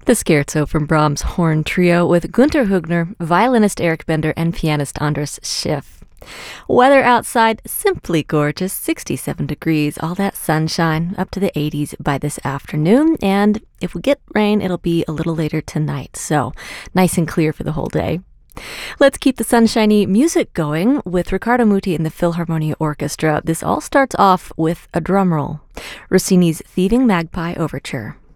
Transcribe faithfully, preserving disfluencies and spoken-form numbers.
The Scherzo from Brahms' Horn Trio with Gunter Hügner, violinist Eric Bender, and pianist Andras Schiff. Weather outside, simply gorgeous, sixty-seven degrees, all that sunshine, up to the eighties by this afternoon, and if we get rain, it'll be a little later tonight, so nice and clear for the whole day. Let's keep the sunshiny music going with Riccardo Muti and the Philharmonia Orchestra. This all starts off with a drum roll, Rossini's Thieving Magpie Overture.